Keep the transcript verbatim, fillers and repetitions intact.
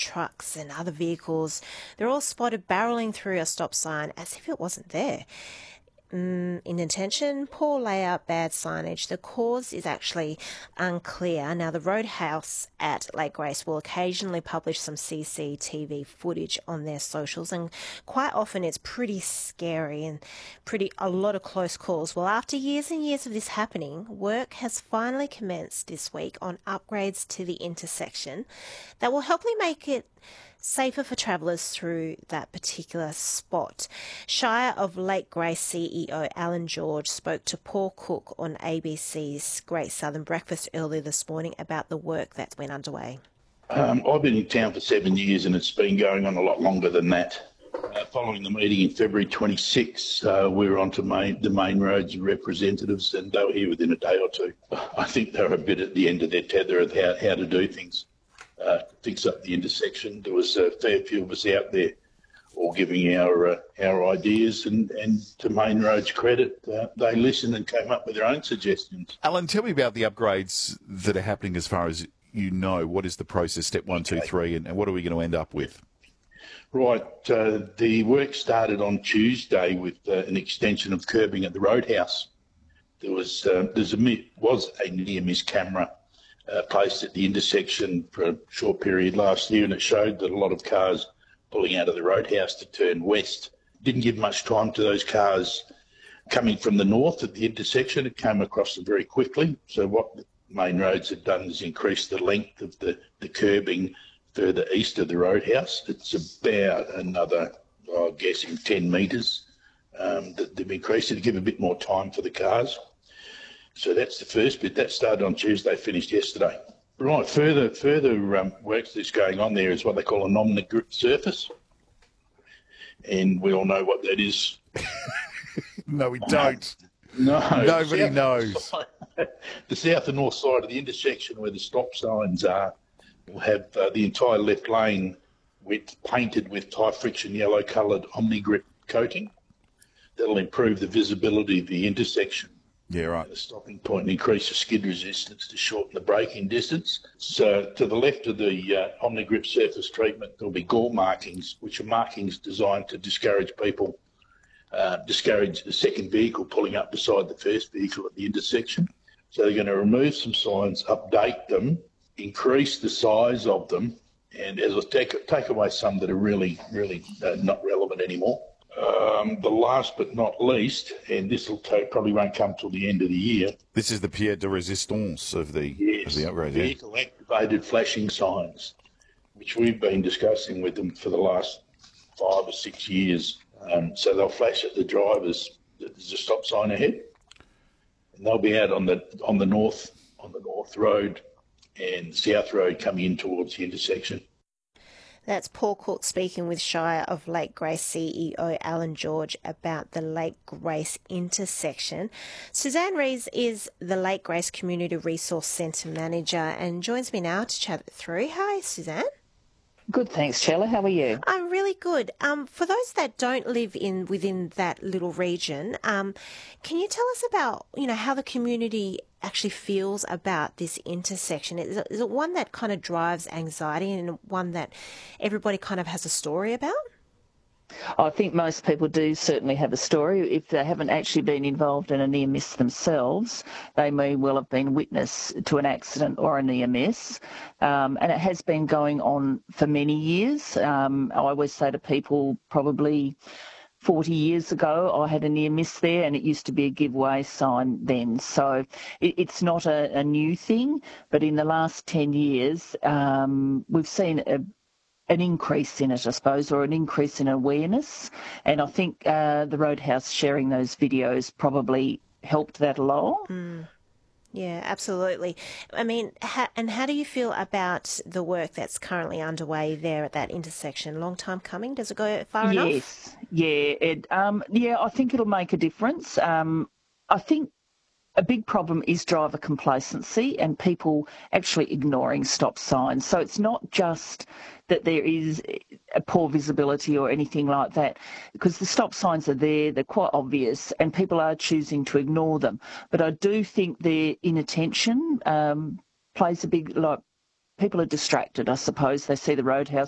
trucks and other vehicles, they're all spotted barrelling through a stop sign as if it wasn't there. Mm, inattention, poor layout, bad signage. The cause is actually unclear. Now, the Roadhouse at Lake Grace will occasionally publish some C C T V footage on their socials, and quite often it's pretty scary and pretty a lot of close calls. Well, after years and years of this happening, work has finally commenced this week on upgrades to the intersection that will hopefully make it safer for travellers through that particular spot. Shire of Lake Grace C E O Alan George spoke to Paul Cook on A B C's Great Southern Breakfast earlier this morning about the work that's went underway. Um, I've been in town for seven years and it's been going on a lot longer than that. Uh, following the meeting in February twenty-sixth, uh, we were on to main, the main roads representatives, and they were here within a day or two. I think they were a bit at the end of their tether of how, how to do things. Uh, fix up the intersection. There was a fair few of us out there all giving our uh, our ideas, and, and to Main Road's credit, uh, they listened and came up with their own suggestions. Alan, tell me about the upgrades that are happening as far as you know. What is the process, step one, two, three, and, and what are we going to end up with? Right. Uh, the work started on Tuesday with uh, an extension of curbing at the Roadhouse. There was, uh, there's a, was a near-miss camera Uh, placed at the intersection for a short period last year, and it showed that a lot of cars pulling out of the Roadhouse to turn west didn't give much time to those cars coming from the north at the intersection. It came across them very quickly. So what Main Roads had done is increase the length of the, the curbing further east of the Roadhouse. It's about another, I'm guessing, ten metres um, that they've increased it to give a bit more time for the cars. So that's the first bit. That started on Tuesday, finished yesterday. Right, further further um, work that's going on there is what they call a omni-grip surface. And we all know what that is. No, we don't. No. Nobody the knows. The south and north side of the intersection where the stop signs are will have uh, the entire left lane with, painted with high friction yellow coloured omni-grip coating. That'll improve the visibility of the intersection. Yeah, right. The stopping point and increase the skid resistance to shorten the braking distance. So to the left of the uh, Omni-Grip surface treatment, there'll be gore markings, which are markings designed to discourage people, uh, discourage the second vehicle pulling up beside the first vehicle at the intersection. So they're going to remove some signs, update them, increase the size of them, and as I take, take away some that are really, really uh, not relevant anymore. Um, the last but not least, and this will take, probably won't come till the end of the year. This is the pièce de résistance of the, yes, of the upgrade. Vehicle yeah. activated flashing signs, which we've been discussing with them for the last five or six years. Um, so they'll flash at the drivers that there's a stop sign ahead, and they'll be out on the on the north on the north road and south road coming in towards the intersection. That's Paul Cook speaking with Shire of Lake Grace C E O Alan George about the Lake Grace intersection. Suzanne Rees is the Lake Grace Community Resource Centre Manager and joins me now to chat it through. Hi, Suzanne. Good, thanks, Chella. How are you? I'm really good. Um, for those that don't live in within that little region, um, can you tell us about, you know, how the community actually feels about this intersection? Is it, is it one that kind of drives anxiety and one that everybody kind of has a story about? I think most people do certainly have a story. If they haven't actually been involved in a near miss themselves, they may well have been witness to an accident or a near miss. Um, and it has been going on for many years. Um, I always say to people, probably forty years ago, I had a near miss there, and it used to be a giveaway sign then. So it, it's not a, a new thing, but in the last ten years, um, we've seen a an increase in it, I suppose, or an increase in awareness. And I think uh, the Roadhouse sharing those videos probably helped that along. Mm. Yeah, absolutely. I mean, ha- and how do you feel about the work that's currently underway there at that intersection? Long time coming? Does it go far enough? Yes, yeah, Ed. Um, yeah, I think it'll make a difference. Um, I think a big problem is driver complacency and people actually ignoring stop signs. So it's not just that there is a poor visibility or anything like that, because the stop signs are there, they're quite obvious, and people are choosing to ignore them. But I do think their inattention um, plays a big, like, people are distracted, I suppose. They see the Roadhouse